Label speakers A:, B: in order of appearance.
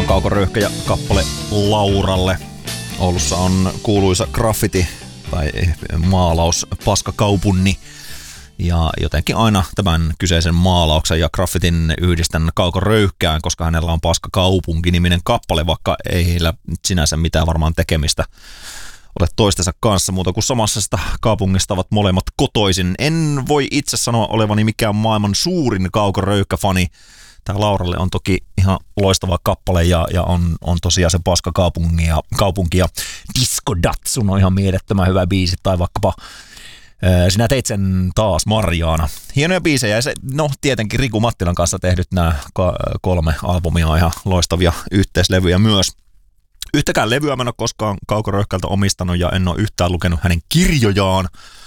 A: Kauko Röyhkä ja kappale Lauralle. Oulussa on kuuluisa graffiti tai maalaus Paskakaupunni. Ja jotenkin aina tämän kyseisen maalauksen ja graffitin yhdistän Kauko Röyhkään, koska hänellä on Paskakaupunki-niminen kappale, vaikka ei heillä sinänsä mitään varmaan tekemistä ole toistensa kanssa, muuta kuin samassa kaupungista ovat molemmat kotoisin. En voi itse sanoa olevani mikään maailman suurin Kauko Röyhkä-fani. Tämä Lauralle on toki ihan loistava kappale ja on tosiaan se Paskakaupunki ja Disco Datsun on ihan mielettömän hyvä biisi, tai vaikkapa Sinä teit sen taas, Marjaana. Hienoja biisejä ja tietenkin Riku Mattilan kanssa tehdyt nämä 3 albumia on ihan loistavia yhteislevyjä myös. Yhtäkään levyä mä en ole koskaan Kauko Röyhkältä omistanut ja en ole yhtään lukenut hänen kirjojaan.